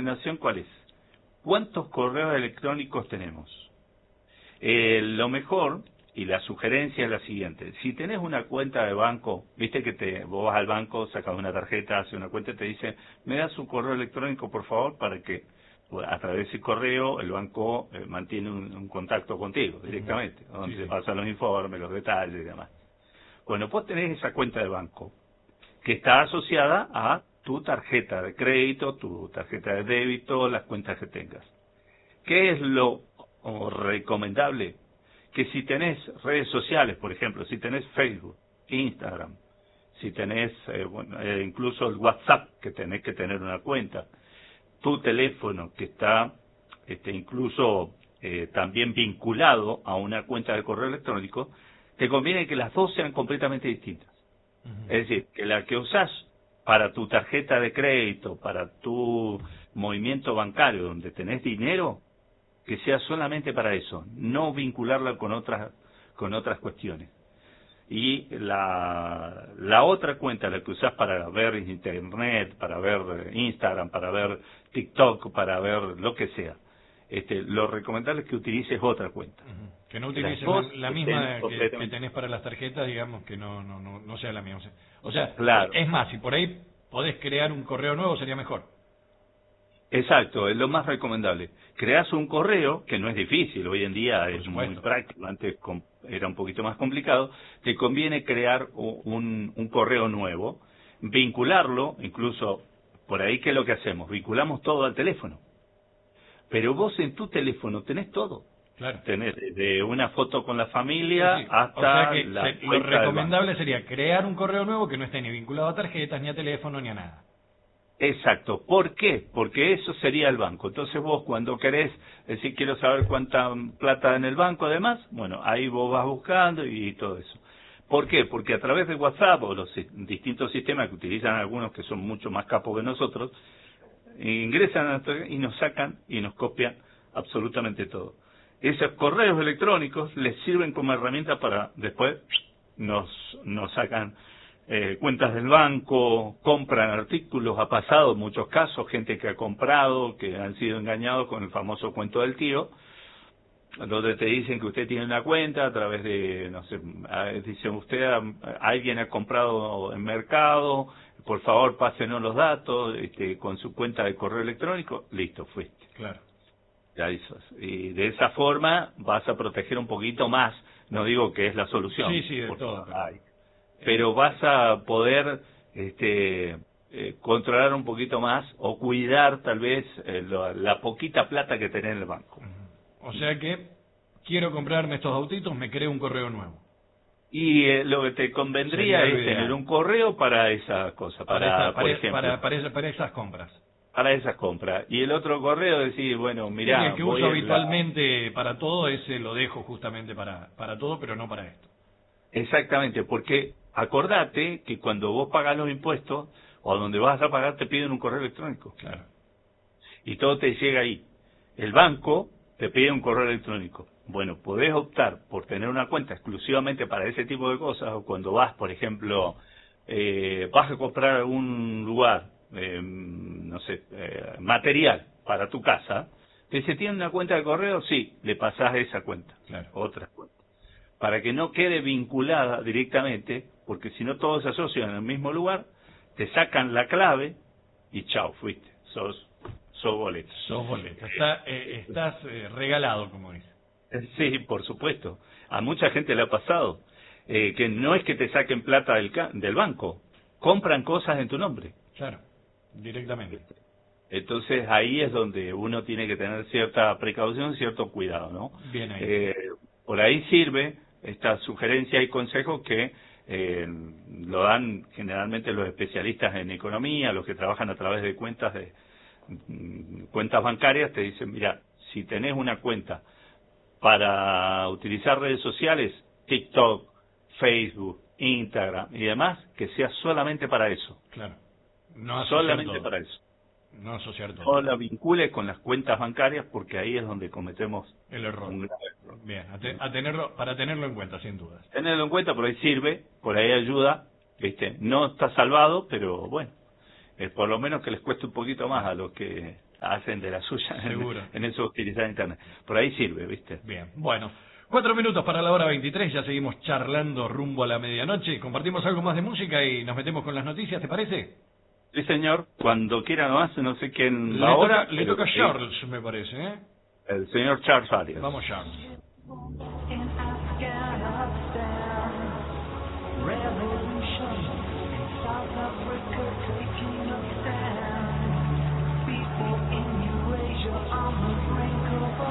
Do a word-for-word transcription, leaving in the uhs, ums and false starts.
recomendación, ¿cuál es? ¿Cuántos correos electrónicos tenemos? Eh, lo mejor y la sugerencia es la siguiente. Si tenés una cuenta de banco, viste que te vos vas al banco, sacas una tarjeta, haces una cuenta y te dice, me das un correo electrónico, por favor, para que a través del correo el banco eh, mantiene un, un contacto contigo directamente, uh-huh. donde sí, se sí. pasan los informes, los detalles y demás. Bueno, vos tenés esa cuenta de banco que está asociada a tu tarjeta de crédito, tu tarjeta de débito, las cuentas que tengas. ¿Qué es lo o recomendable? Que si tenés redes sociales, por ejemplo, si tenés Facebook, Instagram, si tenés eh, bueno, eh, incluso el WhatsApp, que tenés que tener una cuenta, tu teléfono que está este, incluso eh, también vinculado a una cuenta de correo electrónico, te conviene que las dos sean completamente distintas. Uh-huh. Es decir, que la que usás para tu tarjeta de crédito, para tu movimiento bancario, donde tenés dinero, que sea solamente para eso, no vincularla con otras con otras cuestiones. Y la la otra cuenta, la que usás para ver internet, para ver Instagram, para ver TikTok, para ver lo que sea, este, lo recomendable es que utilices otra cuenta. Uh-huh. Que no utilices la, la misma que, que tenés para las tarjetas, digamos, que no no no, no sea la misma. O sea, claro. Es más, si por ahí podés crear un correo nuevo, sería mejor. Exacto, es lo más recomendable. Creás un correo, que no es difícil, hoy en día es muy práctico, antes era un poquito más complicado, te conviene crear un, un correo nuevo, vincularlo, incluso por ahí que es lo que hacemos, vinculamos todo al teléfono. Pero vos en tu teléfono tenés todo. Claro. Tenés desde una foto con la familia sí, sí. hasta o sea que la se, lo recomendable sería crear un correo nuevo que no esté ni vinculado a tarjetas, ni a teléfono, ni a nada. Exacto. ¿Por qué? Porque eso sería el banco. Entonces vos cuando querés decir quiero saber cuánta plata en el banco además, bueno, ahí vos vas buscando y todo eso. ¿Por qué? Porque a través de WhatsApp o los distintos sistemas que utilizan algunos que son mucho más capos que nosotros, ingresan y nos sacan y nos copian absolutamente todo. Esos correos electrónicos les sirven como herramienta para después nos, nos sacan Eh, cuentas del banco, compran artículos, ha pasado en muchos casos, gente que ha comprado, que han sido engañados con el famoso cuento del tío, donde te dicen que usted tiene una cuenta a través de, no sé, dice usted, alguien ha comprado en mercado, por favor pásenos los datos, este, con su cuenta de correo electrónico, listo, fuiste. Claro. Ya hizo. Y de esa forma vas a proteger un poquito más, no digo que es la solución. Sí, sí, de todo. Hay. Pero vas a poder este, eh, controlar un poquito más o cuidar tal vez eh, la, la poquita plata que tenés en el banco. Uh-huh. O sea que quiero comprarme estos autitos, me creo un correo nuevo. Y eh, lo que te convendría es tener un correo para esa cosa, para, para, esa, por para, ejemplo, para, para, esa, para esas compras. Para esas compras. Y el otro correo decir, bueno, mirá... Sí, el que uso habitualmente la... para todo, ese lo dejo justamente para, para todo, pero no para esto. Exactamente, porque acordate que cuando vos pagas los impuestos o donde vas a pagar te piden un correo electrónico. Claro. Y todo te llega ahí. El banco te pide un correo electrónico. Bueno, podés optar por tener una cuenta exclusivamente para ese tipo de cosas, o cuando vas, por ejemplo, eh, vas a comprar algún lugar, eh, no sé, eh, material para tu casa, te dice, ¿tiene una cuenta de correo? Sí, le pasás esa cuenta, claro. Otra cuenta. Para que no quede vinculada directamente, porque si no todos se asocian en el mismo lugar, te sacan la clave y chao, fuiste, sos, sos boleto. Sos boleto, Está, eh, estás eh, regalado, como dice. Sí, por supuesto. A mucha gente le ha pasado eh, que no es que te saquen plata del, del banco, compran cosas en tu nombre. Claro, directamente. Entonces ahí es donde uno tiene que tener cierta precaución, cierto cuidado, ¿no? Bien ahí. Eh, por ahí sirve esta sugerencia y consejo que eh, lo dan generalmente los especialistas en economía, los que trabajan a través de cuentas de cuentas bancarias, te dicen, mira, si tenés una cuenta para utilizar redes sociales, TikTok, Facebook, Instagram y demás, que sea solamente para eso. Claro. No solamente todo. para eso. No asociar todo. No la vincule con las cuentas bancarias porque ahí es donde cometemos el error. Un grave error. Bien, a, te, a tenerlo, para tenerlo en cuenta, sin dudas. Tenerlo en cuenta, por ahí sirve, por ahí ayuda, ¿viste? No está salvado, pero bueno, es por lo menos que les cueste un poquito más a los que hacen de la suya Seguro. en, en eso utilizar internet. Por ahí sirve, ¿viste? Bien, bueno. Cuatro minutos para la hora veintitrés, ya seguimos charlando rumbo a la medianoche. Compartimos algo más de música y nos metemos con las noticias, ¿te parece? Sí, señor. Cuando quiera nomás, no sé quién Le va ahora. toca, le toca a Charles, me parece, ¿eh? El señor Charles Arias. Vamos, Charles.